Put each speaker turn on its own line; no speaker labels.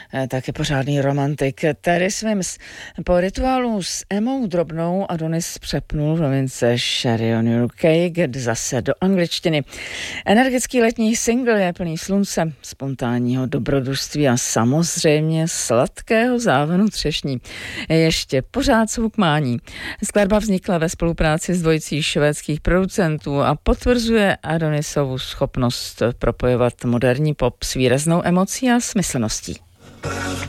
taky pořádný romantik. Terry Swims po rituálu s Emmou Drobnou Adonis přepnul v novince Sherry on Your Cake zase do angličtiny. Energický letní single je plný slunce, spontánního dobrodružství a samozřejmě sladkého závanu třešní. Ještě pořád soukmání. Skladba vznikla ve spolupráci s dvojicí švédských producentů a potvrzuje Adonisovu schopnost propojovat moderní pop s výraznou emocí a smyslností.